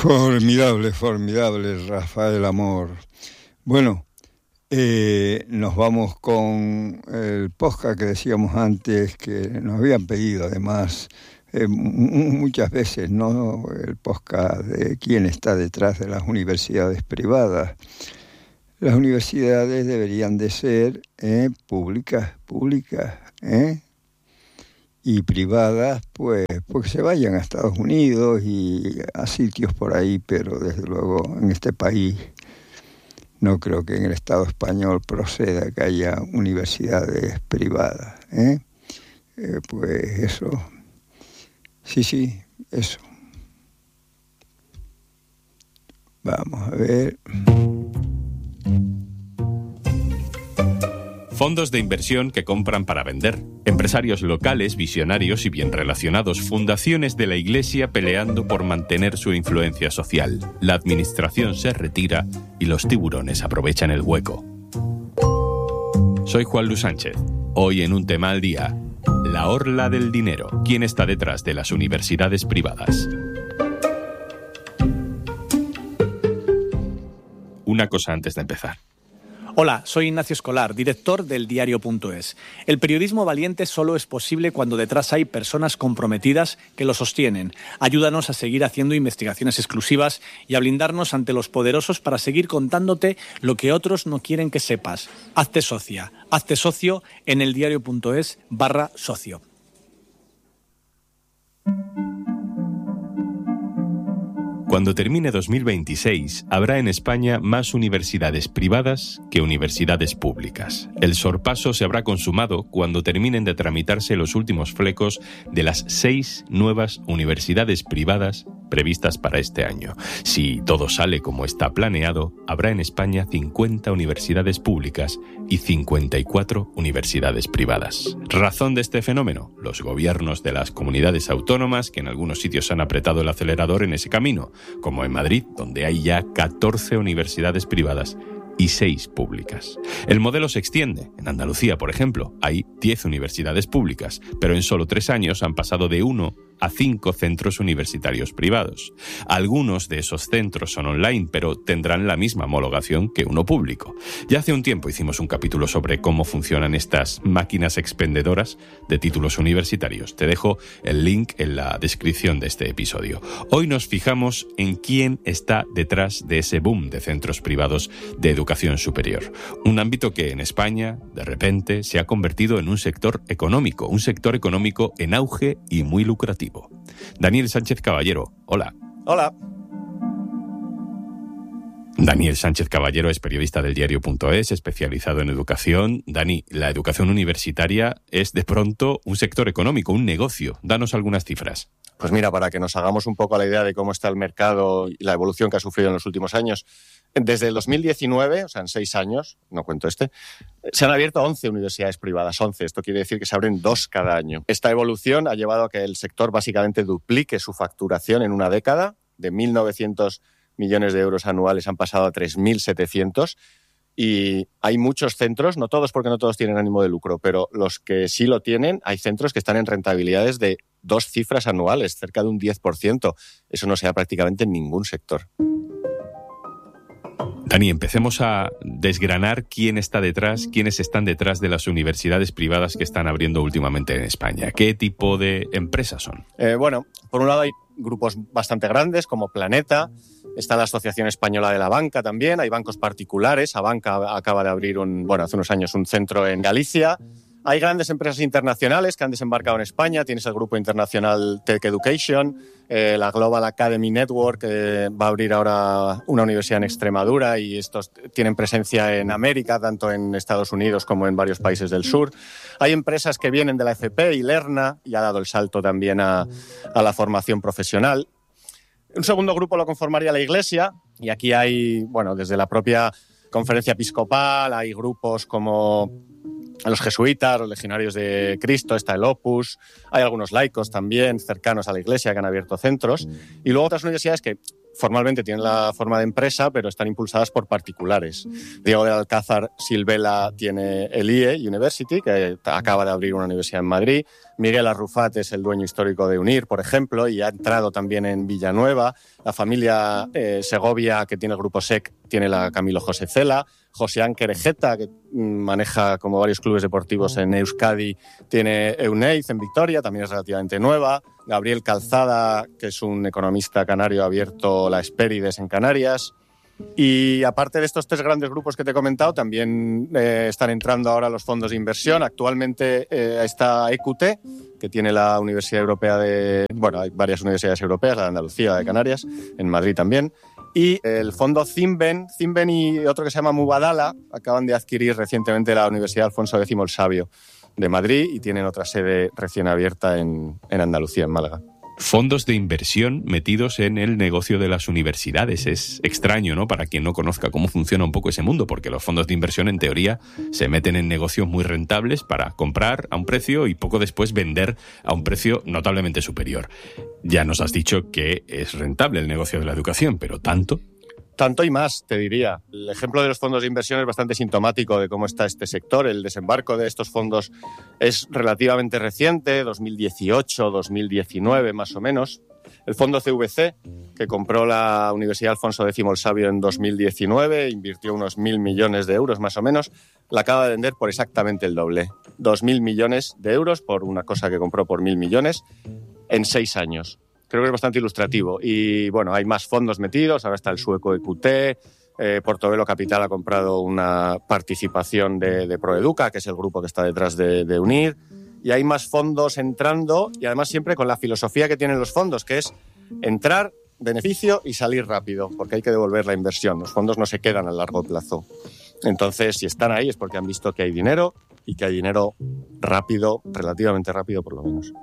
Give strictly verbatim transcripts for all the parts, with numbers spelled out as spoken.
Formidable, formidable, Rafael Amor. Bueno, eh, nos vamos con el podcast que decíamos antes, que nos habían pedido además eh, muchas veces, ¿no? El podcast de quién está detrás de las universidades privadas. Las universidades deberían de ser eh, públicas, públicas, ¿eh? y privadas, pues, pues se vayan a Estados Unidos y a sitios por ahí, pero desde luego en este país no creo que en el Estado español proceda que haya universidades privadas, ¿eh? Eh, pues eso, sí, sí, eso. Vamos a ver. Fondos de inversión que compran para vender, empresarios locales, visionarios y bien relacionados, fundaciones de la Iglesia peleando por mantener su influencia social. La administración se retira y los tiburones aprovechan el hueco. Soy Juan Luis Sánchez. Hoy en Un Tema al Día, la orla del dinero. ¿Quién está detrás de las universidades privadas? Una cosa antes de empezar. Hola, soy Ignacio Escolar, director del diario punto es. El periodismo valiente solo es posible cuando detrás hay personas comprometidas que lo sostienen. Ayúdanos a seguir haciendo investigaciones exclusivas y a blindarnos ante los poderosos para seguir contándote lo que otros no quieren que sepas. Hazte socia, hazte socio en eldiario punto es barra socio. Cuando termine dos mil veintiséis, habrá en España más universidades privadas que universidades públicas. El sorpaso se habrá consumado cuando terminen de tramitarse los últimos flecos de las seis nuevas universidades privadas previstas para este año. Si todo sale como está planeado, habrá en España cincuenta universidades públicas y cincuenta y cuatro universidades privadas. ¿Razón de este fenómeno? Los gobiernos de las comunidades autónomas, que en algunos sitios han apretado el acelerador en ese camino, como en Madrid, donde hay ya catorce universidades privadas y seis públicas. El modelo se extiende. En Andalucía, por ejemplo, hay diez universidades públicas, pero en solo tres años han pasado de uno a cinco centros universitarios privados. Algunos de esos centros son online, pero tendrán la misma homologación que uno público. Ya hace un tiempo hicimos un capítulo sobre cómo funcionan estas máquinas expendedoras de títulos universitarios. Te dejo el link en la descripción de este episodio. Hoy nos fijamos en quién está detrás de ese boom de centros privados de educación superior. Un ámbito que en España, de repente, se ha convertido en un sector económico, un sector económico en auge y muy lucrativo. Daniel Sánchez Caballero, hola. Hola. Daniel Sánchez Caballero es periodista del diario punto es, especializado en educación. Dani, la educación universitaria es de pronto un sector económico, un negocio. Danos algunas cifras. Pues mira, para que nos hagamos un poco la idea de cómo está el mercado y la evolución que ha sufrido en los últimos años, desde el dos mil diecinueve, o sea, en seis años, no cuento este, se han abierto once universidades privadas, once. Esto quiere decir que se abren dos cada año. Esta evolución ha llevado a que el sector básicamente duplique su facturación en una década. De mil novecientos millones de euros anuales han pasado a tres mil setecientos. Y hay muchos centros, no todos porque no todos tienen ánimo de lucro, pero los que sí lo tienen, hay centros que están en rentabilidades de dos cifras anuales, cerca de un diez por ciento. Eso no se da prácticamente en ningún sector. Dani, empecemos a desgranar quién está detrás, quiénes están detrás de las universidades privadas que están abriendo últimamente en España. ¿Qué tipo de empresas son? Eh, bueno, por un lado hay grupos bastante grandes como Planeta, está la Asociación Española de la Banca también, hay bancos particulares, Abanca acaba de abrir un, bueno, hace unos años un centro en Galicia. Hay grandes empresas internacionales que han desembarcado en España. Tienes el grupo internacional Tech Education, eh, la Global Academy Network, que va a abrir ahora una universidad en Extremadura, y estos tienen presencia en América, tanto en Estados Unidos como en varios países del sur. Hay empresas que vienen de la F P y Lerna, y ha dado el salto también a, a la formación profesional. Un segundo grupo lo conformaría la Iglesia, y aquí hay, bueno, desde la propia Conferencia Episcopal, hay grupos como los jesuitas, los legionarios de Cristo, está el Opus, hay algunos laicos también cercanos a la Iglesia que han abierto centros, y luego otras universidades que formalmente tienen la forma de empresa, pero están impulsadas por particulares. Diego del Alcázar Silvela tiene el I E University, que acaba de abrir una universidad en Madrid. Miguel Arrufat es el dueño histórico de UNIR, por ejemplo, y ha entrado también en Villanueva. La familia eh, Segovia, que tiene el grupo S E C, tiene la Camilo José Cela. José Querejeta, que maneja como varios clubes deportivos en Euskadi, tiene Euneiz en Vitoria, también es relativamente nueva. Gabriel Calzada, que es un economista canario, ha abierto la Hespérides en Canarias. Y aparte de estos tres grandes grupos que te he comentado, también eh, están entrando ahora los fondos de inversión. Actualmente eh, está E Q T, que tiene la Universidad Europea de... Bueno, hay varias universidades europeas, la de Andalucía, la de Canarias, en Madrid también. Y el fondo Cinven, Cinven y otro que se llama Mubadala acaban de adquirir recientemente la Universidad Alfonso X el Sabio de Madrid y tienen otra sede recién abierta en, en Andalucía, en Málaga. Fondos de inversión metidos en el negocio de las universidades. Es extraño, ¿no?, para quien no conozca cómo funciona un poco ese mundo, porque los fondos de inversión, en teoría, se meten en negocios muy rentables para comprar a un precio y poco después vender a un precio notablemente superior. Ya nos has dicho que es rentable el negocio de la educación, pero ¿tanto? Tanto y más, te diría. El ejemplo de los fondos de inversión es bastante sintomático de cómo está este sector. El desembarco de estos fondos es relativamente reciente, dos mil dieciocho, dos mil diecinueve más o menos. El fondo C V C, que compró la Universidad Alfonso X el Sabio en dos mil diecinueve, invirtió unos mil millones de euros más o menos, la acaba de vender por exactamente el doble. Dos mil millones de euros por una cosa que compró por mil millones en seis años. Creo que es bastante ilustrativo. Y bueno, hay más fondos metidos. Ahora está el sueco E Q T. Eh, Portobelo Capital ha comprado una participación de, de Proeduca, que es el grupo que está detrás de, de UNIR. Y hay más fondos entrando y además siempre con la filosofía que tienen los fondos, que es entrar, beneficio y salir rápido, porque hay que devolver la inversión. Los fondos no se quedan a largo plazo. Entonces, si están ahí es porque han visto que hay dinero y que hay dinero rápido, relativamente rápido por lo menos.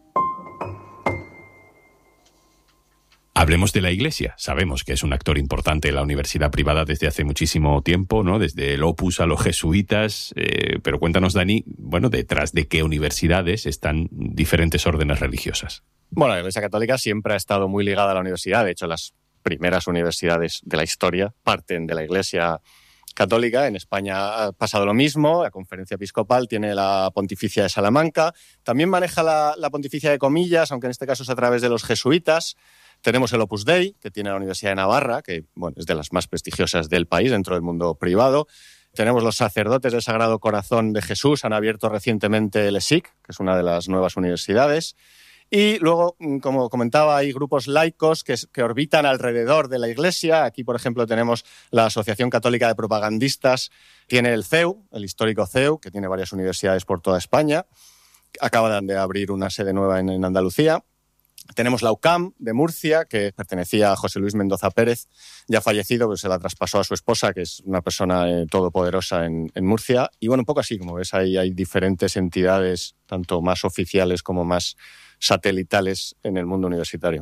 Hablemos de la Iglesia. Sabemos que es un actor importante en la universidad privada desde hace muchísimo tiempo, ¿no? Desde el Opus a los jesuitas. Eh, pero cuéntanos, Dani, bueno, detrás de qué universidades están diferentes órdenes religiosas. Bueno, la Iglesia Católica siempre ha estado muy ligada a la universidad. De hecho, las primeras universidades de la historia parten de la Iglesia Católica. En España ha pasado lo mismo. La Conferencia Episcopal tiene la Pontificia de Salamanca. También maneja la, la Pontificia de Comillas, aunque en este caso es a través de los jesuitas. Tenemos el Opus Dei, que tiene la Universidad de Navarra, que bueno, es de las más prestigiosas del país dentro del mundo privado. Tenemos los sacerdotes del Sagrado Corazón de Jesús, han abierto recientemente el E S I C, que es una de las nuevas universidades. Y luego, como comentaba, hay grupos laicos que, que orbitan alrededor de la Iglesia. Aquí, por ejemplo, tenemos la Asociación Católica de Propagandistas, tiene el C E U, el histórico C E U, que tiene varias universidades por toda España. Acaban de abrir una sede nueva en, en Andalucía. Tenemos la U C A M de Murcia, que pertenecía a José Luis Mendoza Pérez, ya fallecido, pues se la traspasó a su esposa, que es una persona eh, todopoderosa en, en Murcia. Y bueno, un poco así, como ves, ahí hay diferentes entidades, tanto más oficiales como más satelitales en el mundo universitario.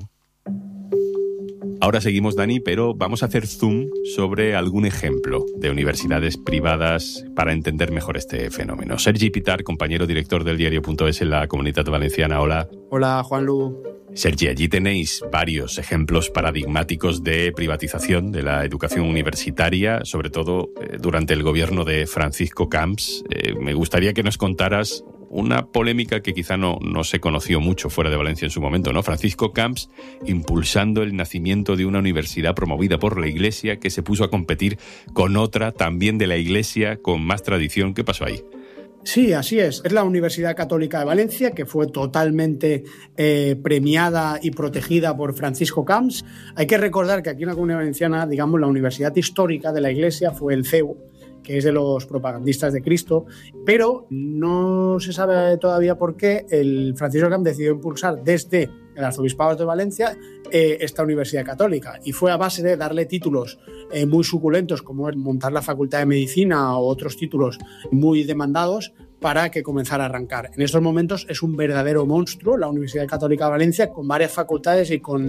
Ahora seguimos, Dani, pero vamos a hacer zoom sobre algún ejemplo de universidades privadas para entender mejor este fenómeno. Sergi Pitar, compañero director del diario punto es en la Comunitat Valenciana. Hola. Hola, Juanlu. Sergi, allí tenéis varios ejemplos paradigmáticos de privatización de la educación universitaria, sobre todo eh, durante el gobierno de Francisco Camps. Eh, me gustaría que nos contaras una polémica que quizá no, no se conoció mucho fuera de Valencia en su momento, ¿no? Francisco Camps impulsando el nacimiento de una universidad promovida por la Iglesia que se puso a competir con otra también de la Iglesia con más tradición. ¿Qué pasó ahí? Sí, así es. Es la Universidad Católica de Valencia, que fue totalmente eh, premiada y protegida por Francisco Camps. Hay que recordar que aquí en la Comunidad Valenciana, digamos, la universidad histórica de la Iglesia fue el C E U, que es de los propagandistas de Cristo, pero no se sabe todavía por qué el Francisco Camps decidió impulsar desde el Arzobispado de Valencia eh, esta Universidad Católica, y fue a base de darle títulos eh, muy suculentos, como montar la Facultad de Medicina o otros títulos muy demandados, para que comenzara a arrancar. En estos momentos es un verdadero monstruo la Universidad Católica de Valencia, con varias facultades y con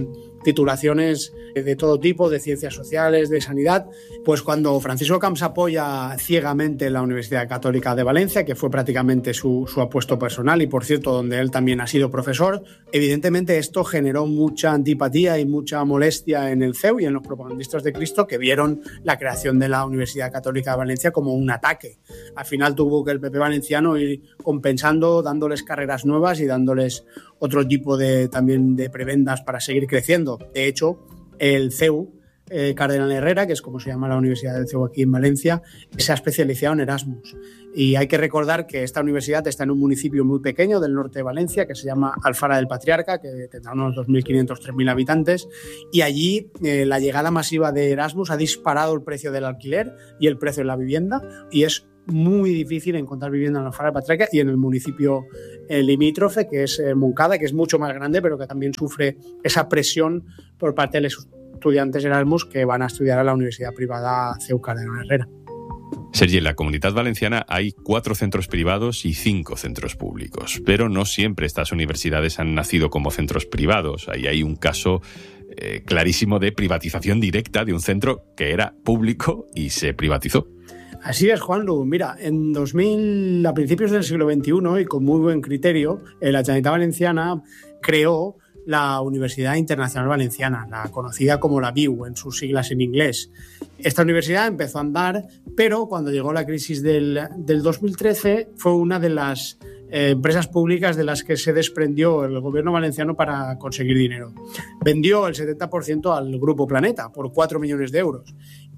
titulaciones de todo tipo, de ciencias sociales, de sanidad. Pues cuando Francisco Camps apoya ciegamente la Universidad Católica de Valencia, que fue prácticamente su, su apuesto personal y, por cierto, donde él también ha sido profesor, evidentemente esto generó mucha antipatía y mucha molestia en el C E U y en los propagandistas de Cristo, que vieron la creación de la Universidad Católica de Valencia como un ataque. Al final tuvo que el P P valenciano ir compensando, dándoles carreras nuevas y dándoles otro tipo de, también de prebendas para seguir creciendo. De hecho, el C E U, eh, Cardenal Herrera, que es como se llama la Universidad del C E U aquí en Valencia, se ha especializado en Erasmus. Y hay que recordar que esta universidad está en un municipio muy pequeño del norte de Valencia, que se llama Alfara del Patriarca, que tendrá unos dos mil quinientos a tres mil habitantes, y allí eh, la llegada masiva de Erasmus ha disparado el precio del alquiler y el precio de la vivienda, y es muy difícil encontrar vivienda en Alfara del Patriarca y en el municipio eh, limítrofe, que es eh, Moncada, que es mucho más grande, pero que también sufre esa presión por parte de los estudiantes Erasmus que van a estudiar a la universidad privada C E U Cardenal Herrera. Sergi, en la Comunidad Valenciana hay cuatro centros privados y cinco centros públicos, pero no siempre estas universidades han nacido como centros privados. Ahí hay un caso eh, clarísimo de privatización directa de un centro que era público y se privatizó. Así es, Juanlu. Mira, en dos mil, a principios del siglo veintiuno, y con muy buen criterio, la Generalitat Valenciana creó la Universidad Internacional Valenciana, la conocida como la B I U en sus siglas en inglés. Esta universidad empezó a andar, pero cuando llegó la crisis del, del dos mil trece fue una de las eh, empresas públicas de las que se desprendió el gobierno valenciano para conseguir dinero. Vendió el setenta por ciento al Grupo Planeta por cuatro millones de euros.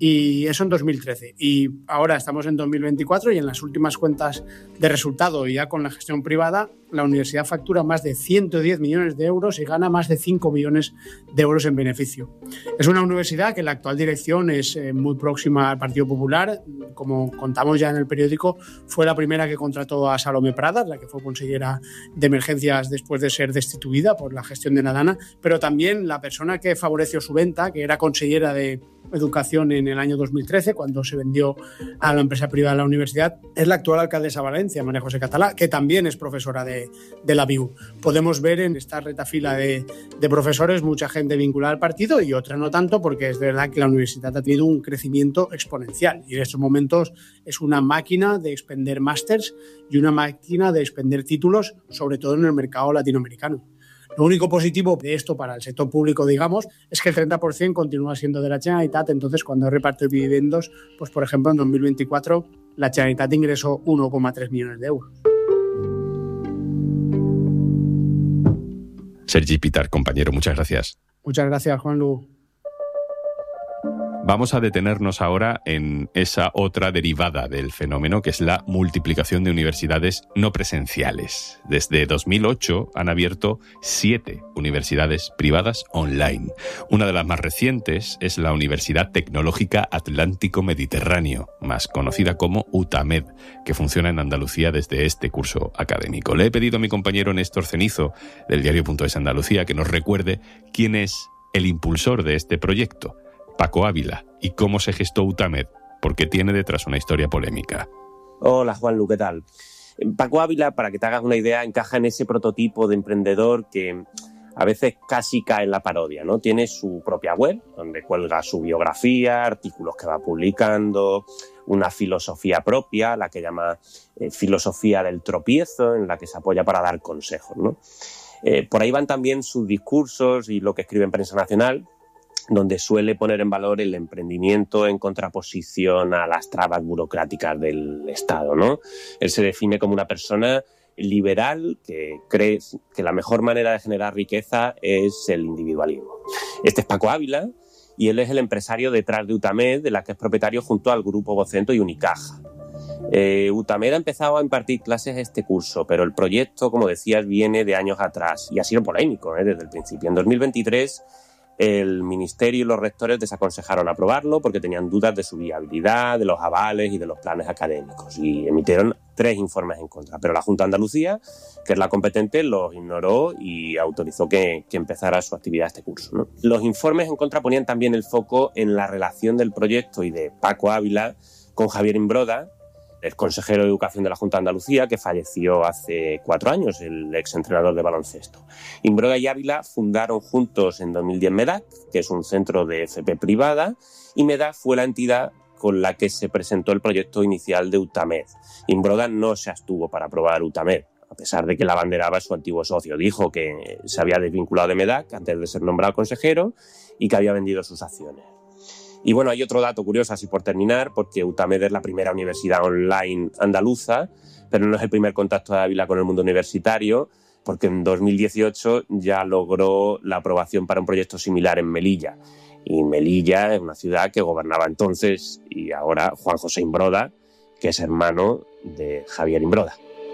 Y eso en dos mil trece. Y ahora estamos en dos mil veinticuatro y en las últimas cuentas de resultado, y ya con la gestión privada, la universidad factura más de ciento diez millones de euros y gana más de cinco millones de euros en beneficio. Es una universidad que la actual dirección es eh, muy próxima al Partido Popular. Como contamos ya en el periódico, fue la primera que contrató a Salomé Pradas, la que fue consellera de emergencias después de ser destituida por la gestión de Nadana, pero también la persona que favoreció su venta, que era consellera de Educación en el año dos mil trece, cuando se vendió a la empresa privada de la universidad, es la actual alcaldesa de Valencia, María José Catalá, que también es profesora de, de la B I U. Podemos ver en esta retafila de, de profesores mucha gente vinculada al partido y otra no tanto, porque es verdad que la universidad ha tenido un crecimiento exponencial y en estos momentos es una máquina de expender másters y una máquina de expender títulos, sobre todo en el mercado latinoamericano. Lo único positivo de esto para el sector público, digamos, es que el treinta por ciento continúa siendo de la Generalitat. Entonces, cuando reparte dividendos, pues por ejemplo, en dos mil veinticuatro la Generalitat ingresó uno coma tres millones de euros. Sergi Pitar, compañero, muchas gracias. Muchas gracias, Juanlu. Vamos a detenernos ahora en esa otra derivada del fenómeno, que es la multiplicación de universidades no presenciales. Desde dos mil ocho han abierto siete universidades privadas online. Una de las más recientes es la Universidad Tecnológica Atlántico Mediterráneo, más conocida como UTAMED, que funciona en Andalucía desde este curso académico. Le he pedido a mi compañero Néstor Cenizo, del diario punto es Andalucía, que nos recuerde quién es el impulsor de este proyecto, Paco Ávila, y cómo se gestó UTAMED, porque tiene detrás una historia polémica. Hola, Juanlu, ¿qué tal? Paco Ávila, para que te hagas una idea, encaja en ese prototipo de emprendedor que a veces casi cae en la parodia, ¿no? Tiene su propia web, donde cuelga su biografía, artículos que va publicando, una filosofía propia, la que llama eh, filosofía del tropiezo, en la que se apoya para dar consejos, ¿no? Eh, por ahí van también sus discursos y lo que escribe en prensa nacional, donde suele poner en valor el emprendimiento en contraposición a las trabas burocráticas del Estado, ¿no? Él se define como una persona liberal que cree que la mejor manera de generar riqueza es el individualismo. Este es Paco Ávila y él es el empresario detrás de UTAMED, de la que es propietario junto al Grupo Vocento y Unicaja. Eh, UTAMED ha empezado a impartir clases este curso, pero el proyecto, como decías, viene de años atrás y ha sido polémico, ¿eh? Desde el principio. En dos mil veintitrés el Ministerio y los rectores desaconsejaron aprobarlo porque tenían dudas de su viabilidad, de los avales y de los planes académicos, y emitieron tres informes en contra. Pero la Junta de Andalucía, que es la competente, los ignoró y autorizó que, que empezara su actividad este curso, ¿no? Los informes en contra ponían también el foco en la relación del proyecto y de Paco Ávila con Javier Imbroda, el consejero de Educación de la Junta de Andalucía, que falleció hace cuatro años, el exentrenador de baloncesto. Imbroda y Ávila fundaron juntos en dos mil diez MEDAC, que es un centro de F P privada, y MEDAC fue la entidad con la que se presentó el proyecto inicial de UTAMED. Imbroda no se abstuvo para aprobar UTAMED, a pesar de que la abanderaba su antiguo socio. Dijo que se había desvinculado de MEDAC antes de ser nombrado consejero y que había vendido sus acciones. Y bueno, hay otro dato curioso, así por terminar, porque UTAMED es la primera universidad online andaluza, pero no es el primer contacto de Ávila con el mundo universitario, porque en dos mil dieciocho ya logró la aprobación para un proyecto similar en Melilla. Y Melilla es una ciudad que gobernaba entonces y ahora Juan José Imbroda, que es hermano de Javier Imbroda.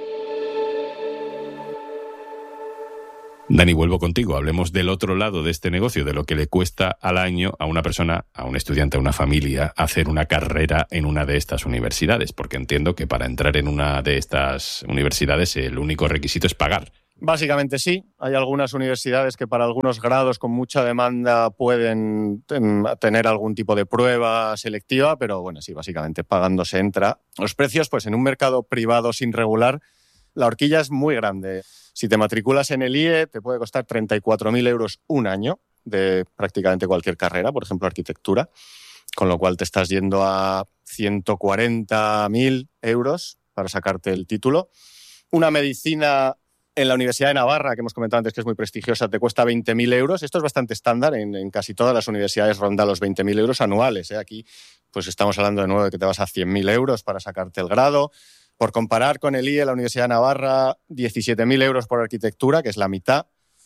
Dani, vuelvo contigo. Hablemos del otro lado de este negocio, de lo que le cuesta al año a una persona, a un estudiante, a una familia, hacer una carrera en una de estas universidades, porque entiendo que para entrar en una de estas universidades el único requisito es pagar. Básicamente sí. Hay algunas universidades que para algunos grados con mucha demanda pueden tener algún tipo de prueba selectiva, pero bueno, sí, básicamente pagando se entra. Los precios, pues en un mercado privado sin regular, la horquilla es muy grande. Si te matriculas en el I E, te puede costar treinta y cuatro mil euros un año de prácticamente cualquier carrera, por ejemplo, arquitectura, con lo cual te estás yendo a ciento cuarenta mil euros para sacarte el título. Una medicina en la Universidad de Navarra, que hemos comentado antes que es muy prestigiosa, te cuesta veinte mil euros. Esto es bastante estándar, en, en casi todas las universidades ronda los veinte mil euros anuales, ¿eh? Aquí pues estamos hablando de nuevo de que te vas a cien mil euros para sacarte el grado. Por comparar con el I E, la Universidad de Navarra, diecisiete mil euros por arquitectura, que es la mitad.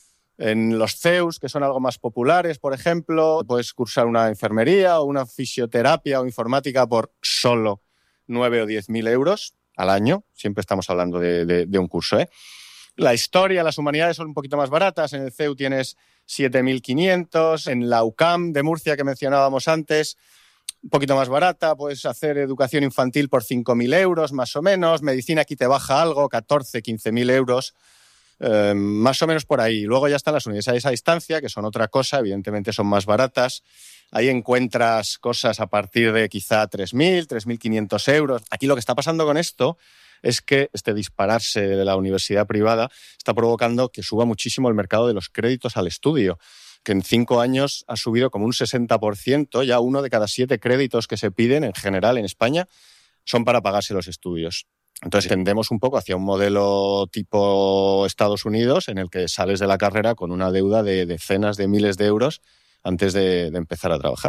En los C E Us, que son algo más populares, por ejemplo, puedes cursar una enfermería o una fisioterapia o informática por solo nueve o diez mil euros al año. Siempre estamos hablando de, de, de un curso, ¿eh? La historia, las humanidades son un poquito más baratas. En el C E U tienes siete mil quinientos. En la U C A M de Murcia, que mencionábamos antes, un poquito más barata, puedes hacer educación infantil por cinco mil euros, más o menos. Medicina aquí te baja algo, catorce, quince mil euros, eh, más o menos por ahí. Luego ya están las universidades a distancia, que son otra cosa, evidentemente son más baratas. Ahí encuentras cosas a partir de quizá tres mil, tres mil quinientos euros. Aquí lo que está pasando con esto es que este dispararse de la universidad privada está provocando que suba muchísimo el mercado de los créditos al estudio, que en cinco años ha subido como un sesenta por ciento. Ya uno de cada siete créditos que se piden en general en España son para pagarse los estudios. Entonces tendemos un poco hacia un modelo tipo Estados Unidos, en el que sales de la carrera con una deuda de decenas de miles de euros antes de, de empezar a trabajar.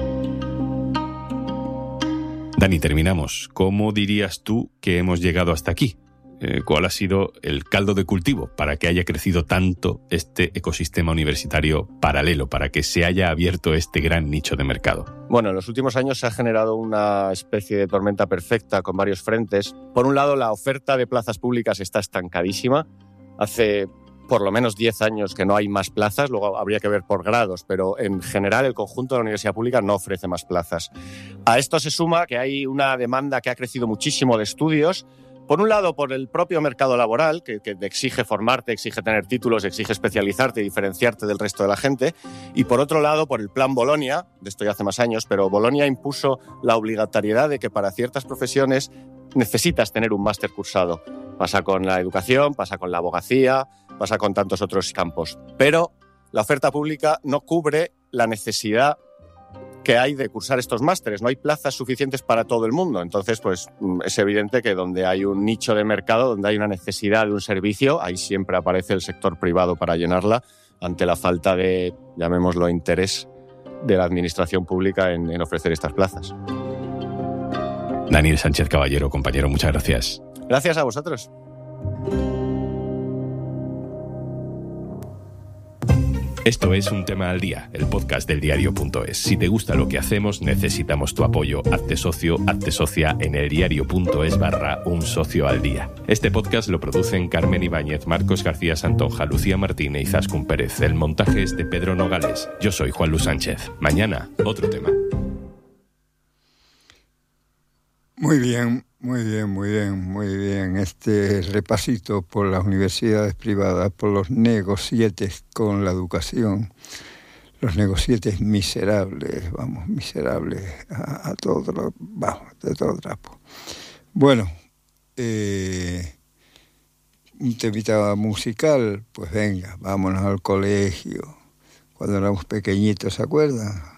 Dani, terminamos. ¿Cómo dirías tú que hemos llegado hasta aquí? Eh, ¿Cuál ha sido el caldo de cultivo para que haya crecido tanto este ecosistema universitario paralelo, para que se haya abierto este gran nicho de mercado? Bueno, en los últimos años se ha generado una especie de tormenta perfecta con varios frentes. Por un lado, la oferta de plazas públicas está estancadísima. Hace por lo menos diez años que no hay más plazas, luego habría que ver por grados, pero en general el conjunto de la universidad pública no ofrece más plazas. A esto se suma que hay una demanda que ha crecido muchísimo de estudios. Por un lado, por el propio mercado laboral, que, que te exige formarte, exige tener títulos, exige especializarte y diferenciarte del resto de la gente. Y por otro lado, por el plan Bolonia, de esto ya hace más años, pero Bolonia impuso la obligatoriedad de que para ciertas profesiones necesitas tener un máster cursado. Pasa con la educación, pasa con la abogacía, pasa con tantos otros campos. Pero la oferta pública no cubre la necesidad que hay de cursar estos másteres. No hay plazas suficientes para todo el mundo. Entonces, pues es evidente que donde hay un nicho de mercado, donde hay una necesidad de un servicio, ahí siempre aparece el sector privado para llenarla ante la falta de, llamémoslo, interés de la administración pública en, en ofrecer estas plazas. Daniel Sánchez Caballero, compañero, muchas gracias. Gracias a vosotros. Esto es Un Tema al Día, el podcast del diario punto es. Si te gusta lo que hacemos, necesitamos tu apoyo. Hazte socio, hazte socia en eldiario.es barra un socio al día. Este podcast lo producen Carmen Ibáñez, Marcos García Santonja, Lucía Martínez y Zaskun Pérez. El montaje es de Pedro Nogales. Yo soy Juan Luis Sánchez. Mañana, otro tema. Muy bien, muy bien, muy bien, muy bien. Este repasito por las universidades privadas, por los negocietes con la educación, los negocietes miserables, vamos, miserables a, a todo, vamos, de todo trapo. Bueno, eh, un temita musical, pues venga, vámonos al colegio. Cuando éramos pequeñitos, ¿se acuerdan?